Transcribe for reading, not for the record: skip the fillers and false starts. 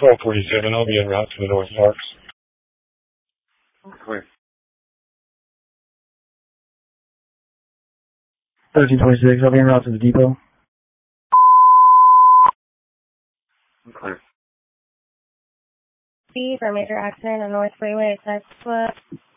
1247, I'll be en route to the North Parks. Clear. 1326, I'll be en route to the depot. Clear. For a major accident on North Freeway at 6